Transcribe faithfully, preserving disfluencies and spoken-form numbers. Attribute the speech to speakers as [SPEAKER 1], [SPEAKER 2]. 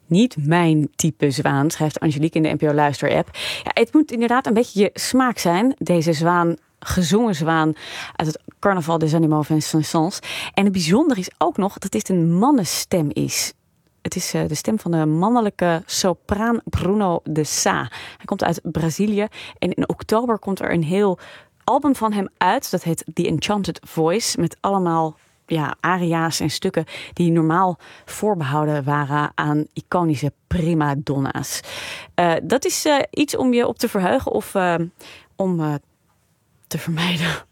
[SPEAKER 1] niet mijn type zwaan, schrijft Angelique in de N P O Luister-app. Ja, het moet inderdaad een beetje je smaak zijn, deze zwaan, gezongen zwaan uit het Carnaval des Animaux Vincent. En het bijzondere is ook nog dat dit een mannenstem is. Het is uh, de stem van de mannelijke sopraan Bruno de Sá. Hij komt uit Brazilië en in oktober komt er een heel album van hem uit. Dat heet The Enchanted Voice, met allemaal ja, aria's en stukken die normaal voorbehouden waren aan iconische prima donna's. Uh, dat is uh, iets om je op te verheugen of uh, om uh, te vermijden.